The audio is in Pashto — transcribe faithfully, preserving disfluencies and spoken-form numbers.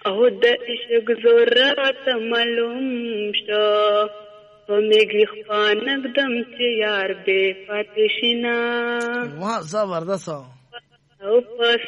او د عشق زور راته معلوم شو په میږي خوانک دم چې یار بې پاتې شي نه واہ زبردست او په